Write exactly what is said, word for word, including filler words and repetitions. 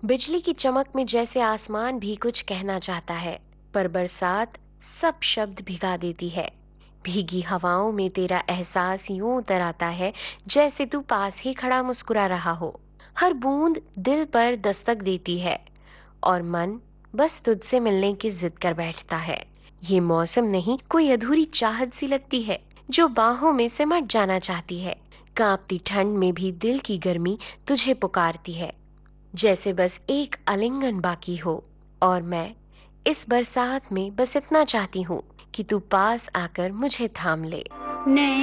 बिजली की चमक में जैसे आसमान भी कुछ कहना चाहता है, पर बरसात सब शब्द भिगा देती है। भीगी हवाओं में तेरा एहसास यूं उतर आता है जैसे तू पास ही खड़ा मुस्कुरा रहा हो। हर बूंद दिल पर दस्तक देती है और मन बस तुझसे मिलने की जिद कर बैठता है। ये मौसम नहीं, कोई अधूरी चाहत सी लगती है जो बाहों में सिमट जाना चाहती है। कांपती ठंड में भी दिल की गर्मी तुझे पुकारती है, जैसे बस एक आलिंगन बाकी हो। और मैं इस बरसात में बस इतना चाहती हूँ कि तू पास आकर मुझे थाम ले। नैन